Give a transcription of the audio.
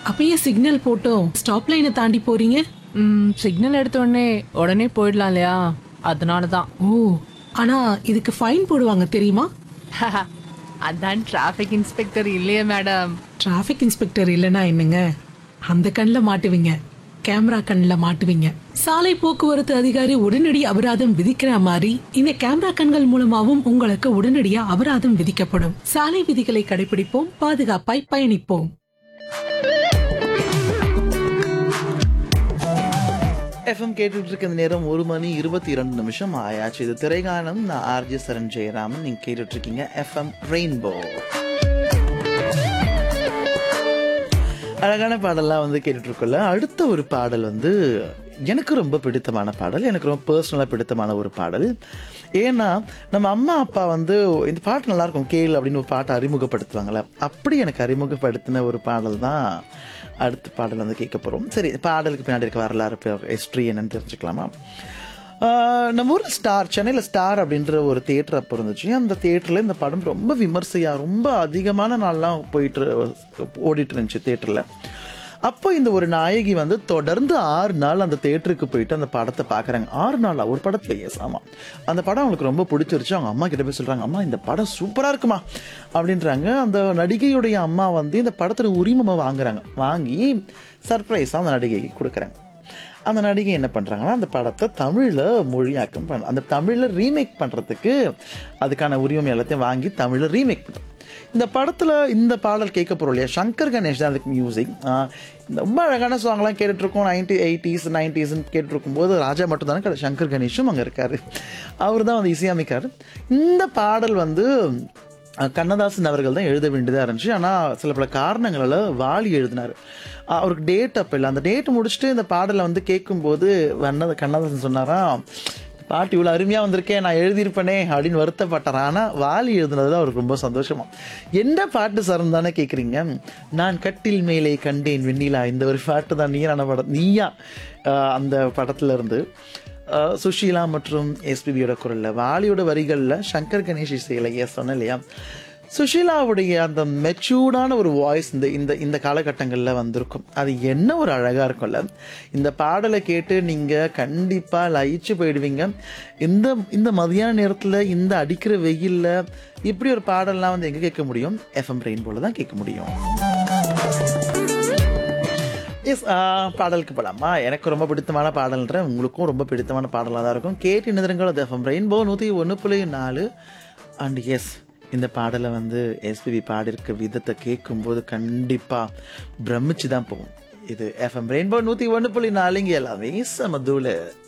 அப்ப ஏன் சிக்னல் போட்டோம் ஸ்டாப் லைனை தாண்டி போறீங்க? சிக்னல் எடுத்த உடனே போயிடலாம் இல்லையா, அதனாலதான். ஓ, ஆனா இதுக்கு ஃபைன் போடுவாங்க தெரியுமா? அதான் டிராஃபிக் இன்ஸ்பெக்டர் இல்லையே மேடம். டிராஃபிக் இன்ஸ்பெக்டர் இல்லனா என்னங்க, அந்த கண்ணுல மாட்டுவீங்க, கேமரா கண்ணுல மாட்டுவீங்க. சாலை போக்குவரத்து அதிகாரி உடனடி அபராதம் விதிக்கிற மாதிரி இந்த கேமரா கண்கள் மூலமாவும் உங்களுக்கு உடனடியா அபராதம் விதிக்கப்படும். சாலை விதிகளை கடைபிடிப்போம், பாதுகாப்பாய் பயணிப்போம். எஃப்எம் கேட்டுட்டு இருக்க இந்த நேரம் 1:22 ஆயாச்சு. இது திரைகானம். நான் ஆர்ஜே சரண் ஜெயராமன். நீங்க கேட்டுட்டு இருக்கீங்க எஃப்எம் ரெயின்போ. அழகான பாடல்லாம் வந்து கேட்டுட்டு இருக்கோம்ல. அடுத்த ஒரு பாடல் வந்து எனக்கு ரொம்ப பிடித்தமான பாடல், எனக்கு ரொம்ப பர்சனலாக பிடித்தமான ஒரு பாடல். ஏன்னா நம்ம அம்மா அப்பா வந்து இந்த பாட்டு நல்லா இருக்கும் கேள் அப்படின்னு ஒரு பாட்டை அறிமுகப்படுத்துவாங்கள்ல, அப்படி எனக்கு அறிமுகப்படுத்தின ஒரு பாடல் தான் அடுத்த பாடல் வந்து கேட்க போகிறோம். சரி, பாடலுக்கு பின்னாடி இருக்க வரலாறு ஹிஸ்ட்ரி என்னன்னு தெரிஞ்சுக்கலாமா? நம்ம ஊரில் ஸ்டார், சென்னையில் ஸ்டார் அப்படின்ற ஒரு தியேட்டர் அப்போ இருந்துச்சு. அந்த தியேட்டரில் இந்த படம் ரொம்ப விமர்சையாக ரொம்ப அதிகமான நாள்லாம் ஓடிட்டு இருந்துச்சு தியேட்டரில். அப்போ இந்த ஒரு நாயகி வந்து தொடர்ந்து 6 நாள் அந்த தியேட்டருக்கு போயிட்டு அந்த படத்தை பார்க்குறாங்க. 6 நாளா ஒரு படத்தில்? எஸ், ஆமாம். அந்த படம் அவங்களுக்கு ரொம்ப பிடிச்சிருச்சு. அவங்க அம்மா கிட்ட போய் சொல்கிறாங்க, அம்மா இந்த படம் சூப்பராக இருக்குமா அப்படின்றாங்க. அந்த நடிகையுடைய அம்மா வந்து இந்த படத்தில் உரிமமாக வாங்குறாங்க. வாங்கி சர்ப்ரைஸாக அந்த நடிகைக்கு கொடுக்குறாங்க. அந்த நடிகை என்ன பண்ணுறாங்கன்னா அந்த படத்தை தமிழில் மொழியாக்கம் அந்த தமிழில் ரீமேக் பண்ணுறதுக்கு அதுக்கான உரிமை எல்லாத்தையும் வாங்கி தமிழில் ரீமேக் பண்ணுறோம். இந்த படத்தில் இந்த பாடல் கேட்க போகிறோம் இல்லையா, சங்கர் கணேஷ் தான் அதுக்கு மியூசிக். ரொம்ப அழகான சாங்லாம் கேட்டுட்ருக்கோம். 80s 90s கேட்டுருக்கும்போது ராஜா மட்டும் தானே, சங்கர் கணேஷும் அங்கே இருக்கார். அவர் தான் வந்து இசையமைக்கார். இந்த பாடல் வந்து கண்ணதாசன் அவர்கள் தான் எழுத வேண்டியதாக இருந்துச்சு. ஆனால் சில பல காரணங்களால் வாலி எழுதினார். அவருக்கு டேட் அப்போ இல்லை. அந்த டேட் முடிச்சுட்டு இந்த பாடலை வந்து கேட்கும்போது கண்ணதாசன் சொன்னாராம், பாட்டு இவ்வளோ அருமையாக வந்திருக்கேன், நான் எழுதியிருப்பேனே அப்படின்னு வருத்தப்பட்டார். ஆனால் வாலி எழுதுனது தான் அவருக்கு ரொம்ப சந்தோஷமா. என்ன பாட்டு சார்னு தானே கேட்குறீங்க? நான் கட்டில் மேலே கண்டேன் வெண்ணிலா, இந்த ஒரு பாட்டு தான் நீரான படம் நீயா அந்த படத்துல இருந்து சுஷீலா மற்றும் எஸ்பிபியோட குரலில், வாலியோட வரிகளில், சங்கர் கணேஷ் இசையில். சொன்னேன் இல்லையா, சுஷீலாவுடைய அந்த மெச்சூர்டான ஒரு வாய்ஸ் இந்த காலகட்டங்களில் வந்திருக்கும். அது என்ன ஒரு அழகாக இருக்கும்ல. இந்த பாடலை கேட்டு நீங்கள் கண்டிப்பாக லயிச்சு போயிடுவீங்க. இந்த மதியான நேரத்தில் இந்த அடிக்கிற வெயிலில் இப்படி ஒரு பாடல்லாம் வந்து எங்கே கேட்க முடியும்? எஃப்எம் ரெயின்போல தான் கேட்க முடியும். எஸ், பாடலுக்கு போகலாமா? எனக்கு ரொம்ப பிடித்தமான பாடல்ன்ற உங்களுக்கும் ரொம்ப பிடித்தமான பாடலாக தான் இருக்கும். கேட்டு நிதிரங்கள் அது எஃப்எம் ரெயின்போ 101.4. அண்ட் எஸ், இந்த பாடலை வந்து எஸ்பிபி பாடியிருக்க விதத்தை கேட்கும்போது கண்டிப்பாக பிரமிச்சு தான் போகும். இது எஃப்எம் ரெயின்போ 101.4. எல்லாமே சமதூல.